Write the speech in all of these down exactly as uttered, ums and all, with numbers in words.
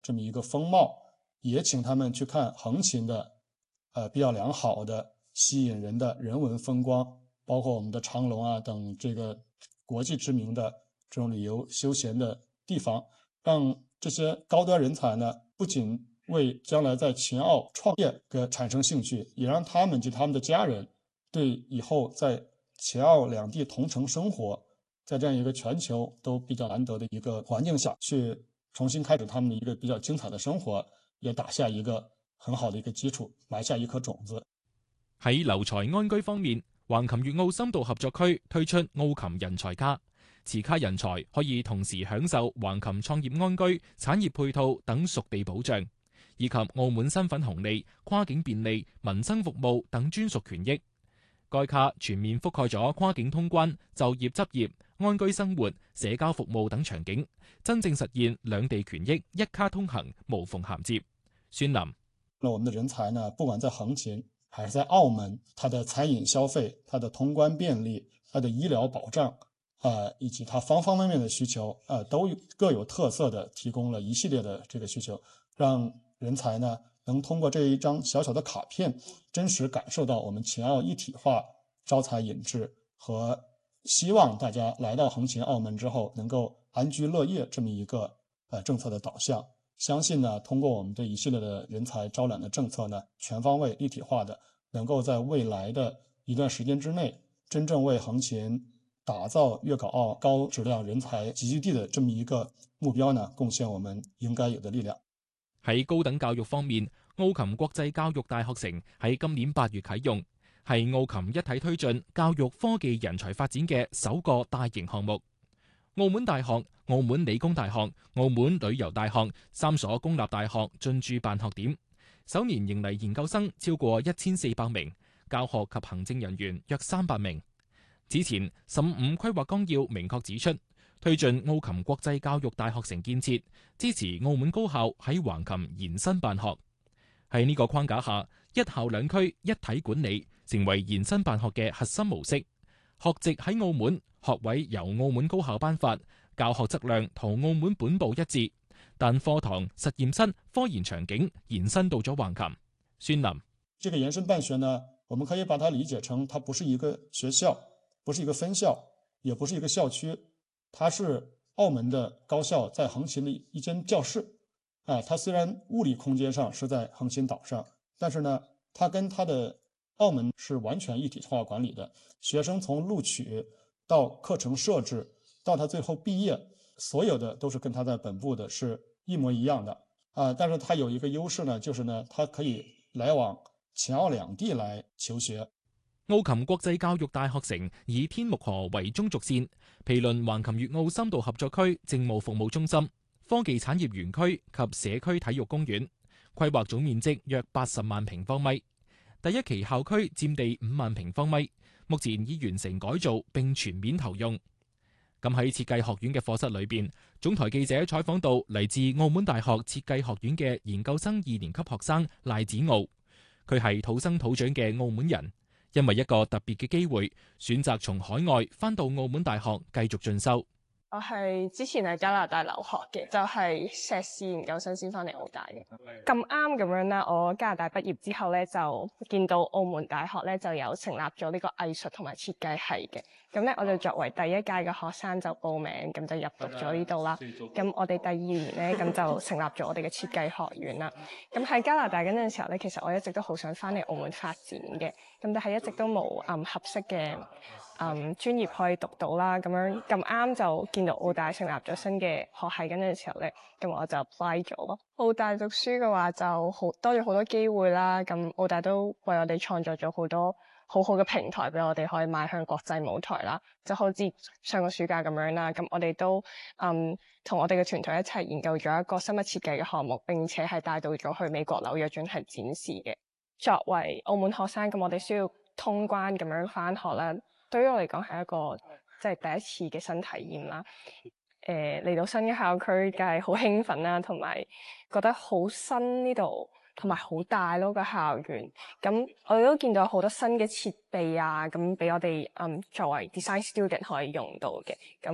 这么一个风貌，也请他们去看横琴的呃比较良好的吸引人的人文风光，包括我们的长隆啊等这个国际知名的这种旅游休闲的地方，让这些高端人才呢，不仅为将来在秦澳创业给产生兴趣，也让他们及他们的家人对以后在秦澳两地同城生活，在这样一个全球都比较难得的一个环境下去重新开始他们的一个比较精彩的生活，也打下一個很好的一個基礎，埋下一顆種子。 喺留才安居方面，橫琴粵澳深度合作區推出澳琴人才卡，持卡人才可以同時享受橫琴創業安居、產業配套等屬地保障，以及澳門身份紅利、跨境便利、民生服務等專屬權益。該卡全面覆蓋咗跨境通關、就業執業、安居生活、社交服務等場景，真正實現兩地權益一卡通行，無縫銜接。孫林， 那我們的人才呢，不管在橫琴還是在澳門，它的餐飲消費、它的通關便利、它的醫療保障啊、呃，以及它方方面面的需求啊、呃，都各有特色的提供了一系列的這個需求，讓人才呢能通過這一張小小的卡片，真實感受到我們秦澳一體化、招才引智和希望大家來到橫琴澳門之後能夠安居樂業這麼一個呃政策的導向。相信呢，通過我們這一系列的人才招攬的政策呢，全方位立體化的，能夠在未來的一段時間之內，真正為橫琴打造粵港澳高質量人才集聚地的這麼一個目標呢，貢獻我們應該有的力量。 喺高等教育方面，澳琴國際教育大學城喺今年八月啟用，係澳琴一體推進教育科技人才發展嘅首個大型項目。澳門大學、澳門理工大學、澳門旅遊大學三所公立大學進駐辦學點，首年迎嚟研究生超過一千四百名，教學及行政人員約三百名。此前《十五規劃綱要》明確指出，推進澳琴國際教育大學城建設，支持澳門高校喺橫琴延伸辦學。喺呢個框架下，一校兩區一體管理成為延伸辦學嘅核心模式。學籍喺澳門，學位由澳門高校頒發，教學質量同澳門本部一致，但課堂、實驗室、科研場景延伸到咗橫琴。孫林， 這個延伸辦學呢，我們可以把它理解成，它不是一個學校，不是一個分校，也不是一個校區，它是澳門的高校在橫琴的一間教室。啊，它雖然物理空間上是在橫琴島上，但是呢，它跟它的澳門是完全一體化管理的。學生從錄取到課程設置，到他最後畢業，所有的都是跟他在本部的是一模一樣的啊。但是它有一個優勢呢，就是呢，它可以來往秦澳兩地來求學。 澳琴國際教育大學城以天目河為中軸線，毗鄰橫琴粵澳深度合作區政務服務中心、科技產業園區及社區體育公園，規劃總面積約八十萬平方米。第一期校區佔地五萬平方米，目前已完成改造並全面投用。咁喺設計學院嘅課室裏邊，總台記者採訪到嚟自澳門大學設計學院嘅研究生二年級學生賴子傲，佢係土生土長嘅澳門人，因為一個特別嘅機會，選擇從海外返到澳門大學繼續進修。 我係之前喺加拿大留學嘅，就係碩士研究生先翻嚟澳大嘅。咁啱咁樣啦，我加拿大畢業之後咧，就見到澳門大學咧就有成立咗呢個藝術同埋設計系嘅。咁咧我就作為第一屆嘅學生就報名，咁就入讀咗呢度啦。咁我哋第二年咧，咁就成立咗我哋嘅設計學院啦。咁喺加拿大嗰陣時候咧，其實我一直都好想翻嚟澳門發展嘅，咁但係一直都冇嗯合適嘅嗯專業可以讀到啦。咁樣咁啱就見到澳大成立咗新嘅學系嗰陣時候咧，咁我就 apply 咗咯。澳大讀書嘅話就好多咗好多機會啦。咁澳大都為我哋創造咗好多好好嘅平台俾我哋可以邁向國際舞台啦，就好似上個暑假咁樣啦。咁我哋都嗯同我哋嘅團隊一齊研究咗一個生物設計嘅項目，並且係帶到咗去美國紐約進行展示嘅。作為澳門學生，咁我哋需要通關咁樣返學啦。對於我嚟講係一個即係第一次嘅新體驗啦。誒、呃、嚟到新嘅校區，梗係好興奮啦，同埋覺得好新呢度。同埋好大咯個校園，咁我哋都見到好多新嘅設備啊，咁俾我哋嗯作為 design student 可以用到嘅，咁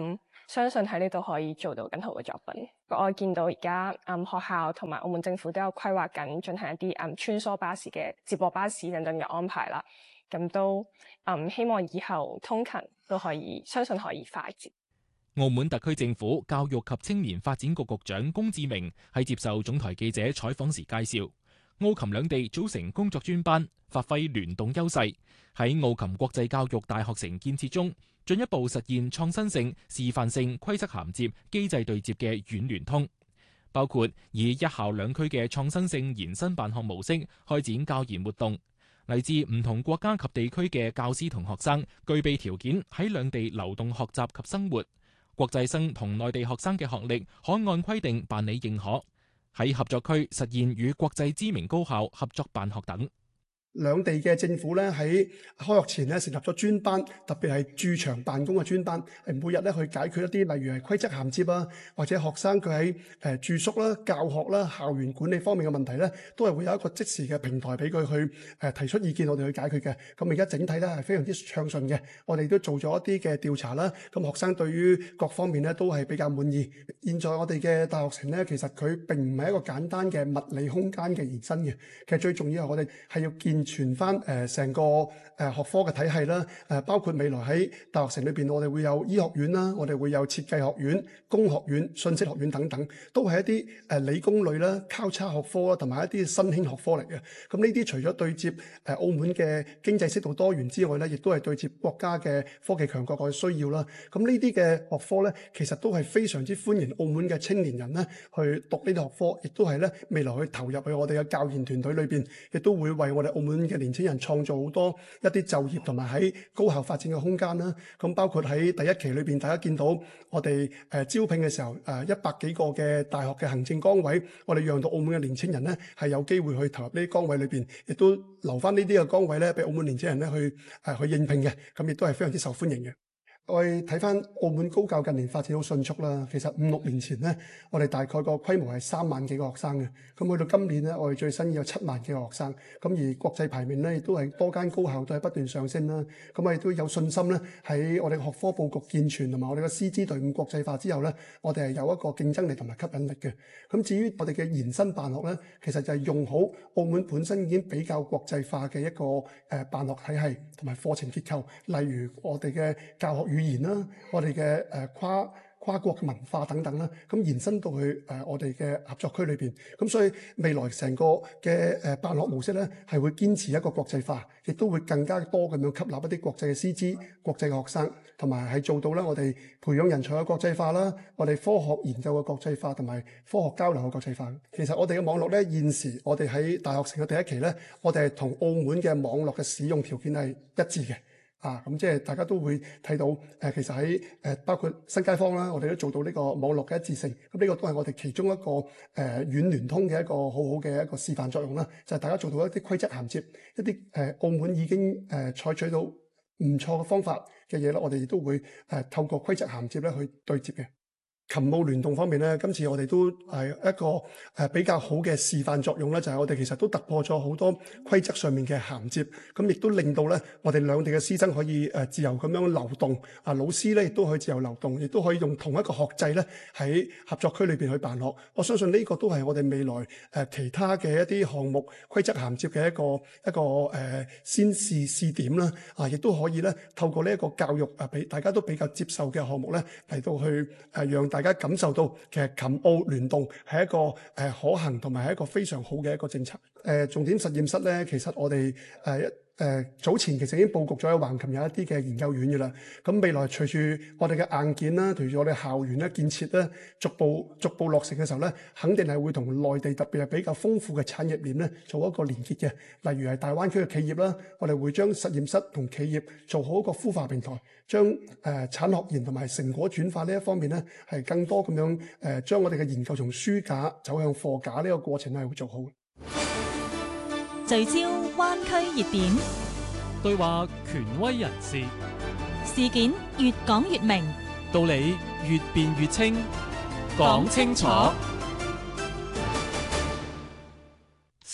相信喺呢度可以做到更好嘅作品。我見到而家嗯學校同埋澳門政府都有規劃緊進行一啲嗯穿梭巴士嘅接駁巴士等等嘅安排啦。咁都嗯希望以後通勤都可以，相信可以快捷。 澳門特區政府教育及青年發展局局長龔志明喺接受總台記者採訪時介紹，澳琴兩地組成工作專班，發揮聯動優勢，喺澳琴國際教育大學城建設中，進一步實現創新性、示範性規則銜接、機制對接嘅軟聯通，包括以一校兩區嘅創新性延伸辦學模式開展教研活動，嚟自唔同國家及地區嘅教師同學生具備條件喺兩地流動學習及生活。國際生同內地學生嘅學歷可按規定辦理認可，喺合作區實現與國際知名高校合作辦學等。 兩地嘅政府咧喺開學前咧成立咗專班，特別係駐場辦公嘅專班，係每日咧去解決一啲例如係規則銜接啊，或者學生佢喺誒住宿啦、教學啦、校園管理方面嘅問題咧，都係會有一個即時嘅平台俾佢去誒提出意見，我哋去解決嘅。咁而家整體咧係非常之暢順嘅，我哋都做咗一啲嘅調查啦。咁學生對於各方面咧都係比較滿意。現在我哋嘅大學城咧，其實佢並唔係一個簡單嘅物理空間嘅延伸嘅，其實最重要係我哋係要建全翻誒成個誒學科嘅體系啦，誒包括未來喺大學城裏邊，我哋會有醫學院啦，我哋會有設計學院、工學院、信息學院等等，都係一啲誒理工類啦、交叉學科啦，同埋一啲新興學科嚟嘅。咁呢啲除咗對接誒澳門嘅經濟適度多元之外咧，亦都係對接國家嘅科技強國嘅需要啦。咁呢啲嘅學科咧，其實都係非常之歡迎澳門嘅青年人咧去讀呢啲學科，亦都係咧未來去投入去我哋嘅教研團隊裏邊，亦都會為我哋澳門嘅年青人創造好多一啲就業同埋喺高校發展嘅空間啦。咁包括喺第一期裏邊，大家見到我哋誒招聘嘅時候，誒一百幾個嘅大學嘅行政崗位，我哋讓到澳門嘅年青人咧係有機會去投入呢啲崗位裏邊，亦都留翻呢啲嘅崗位咧俾澳門年青人咧去誒去應聘嘅，咁亦都係非常之受歡迎嘅。我哋睇翻澳門高教近年發展好迅速啦，其實五六年前咧，我哋大概個規模係三萬幾個學生嘅，咁去到今年咧，我哋最新有七萬幾個學生，咁而國際排名咧亦都係多間高校都係不斷上升啦，咁我哋都有信心咧喺我哋學科佈局健全同埋我哋嘅師資隊伍國際化之後咧，我哋係有一個競爭力同埋吸引力嘅。咁至於我哋嘅延伸辦學咧，其實就係用好澳門本身已經比較國際化嘅一個誒辦學體系同埋課程結構，例如我哋嘅教學語言啦，我哋嘅誒跨跨國文化等等啦，咁延伸到去誒我哋嘅合作區裏邊，咁所以未來成個嘅誒辦學模式咧，係會堅持一個國際化，亦都會更加多咁樣吸納一啲國際嘅師資、國際嘅學生，同埋係做到咧我哋培養人才嘅國際化啦，我哋科學研究嘅國際化同埋科學交流嘅國際化。其實我哋嘅網絡咧，現時我哋喺大學城嘅第一期咧，我哋係同澳門嘅網絡嘅使用條件係一致嘅。啊，咁即係大家都會睇到，誒、呃、其實喺誒、呃、包括新街坊啦，我哋都做到呢個網絡嘅一致性。咁呢個都係我哋其中一個誒軟聯通嘅一個好好嘅一個示範作用啦。就係、是、大家做到一啲規則銜接，一啲誒、呃、澳門已經誒、呃、採取到唔錯嘅方法嘅嘢啦，我哋亦都會誒、呃、透過規則銜接咧去對接嘅。琴澳聯動方面咧，今次我哋都係一個誒比較好嘅示範作用咧，就係、是、我哋其實都突破咗好多規則上面嘅銜接，咁亦都令到咧我哋兩地嘅師生可以誒自由咁樣流動，啊老師咧亦都可以自由流動，亦都可以用同一個學制咧喺合作區裏邊去辦學。我相信呢個都係我哋未來誒其他嘅一啲項目規則銜接嘅一個一個誒、呃、先試試點啦，啊亦都可以咧透過呢一個教育啊俾大家都比較接受嘅項目咧嚟到去誒、呃、讓大家感受到其實琴澳聯動係一個誒、呃、可行同埋係一個非常好嘅一個政策。誒、呃、重點實驗室咧，其實我哋誒誒早前其實已經佈局咗喺橫琴有一啲嘅研究院嘅啦。咁未來隨住我哋嘅硬件啦，隨住我哋校園咧建設咧，逐步逐步落成嘅時候咧，肯定係會同內地特別係比較豐富嘅產業鏈咧做一個連結嘅。例如係大灣區嘅企業啦，我哋會將實驗室同企業做好一個孵化平台，將誒、呃、產學研同埋成果轉化呢一方面咧，係更多咁樣誒將我哋嘅研究從書架走向貨架呢個過程係會做好。 聚焦灣區熱點， 對話權威人士， 事件越講越明， 道理越辯越清，講清楚。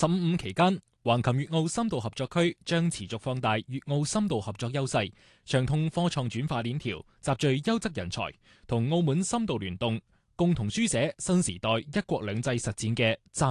十五五期間，橫琴粵澳深度合作區將持續放大粵澳深度合作優勢，暢通科創轉化鏈條，集聚優質人才，同澳門深度聯動，共同書寫新時代一國兩制實踐嘅